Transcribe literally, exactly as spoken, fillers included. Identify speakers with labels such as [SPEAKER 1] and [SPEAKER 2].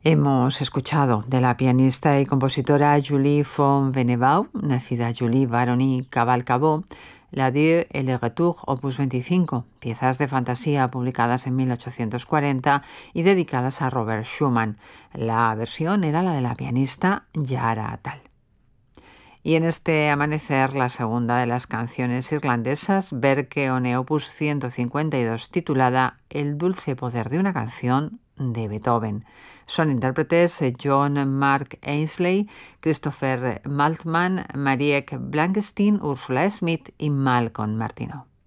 [SPEAKER 1] Hemos escuchado de la pianista y compositora Julie von Wennebau, nacida Julie Varony Cavalcabó, L'Adieu et le Retour, opus veinticinco, piezas de fantasía publicadas en mil ochocientos cuarenta y dedicadas a Robert Schumann. La versión era la de la pianista Yara Tal. Y en este amanecer, la segunda de las canciones irlandesas, Verke opus ciento cincuenta y dos, titulada El dulce poder de una canción, de Beethoven. Son intérpretes John Mark Ainsley, Christopher Maltman, Marieke Blankstein, Ursula Smith y Malcolm Martineau.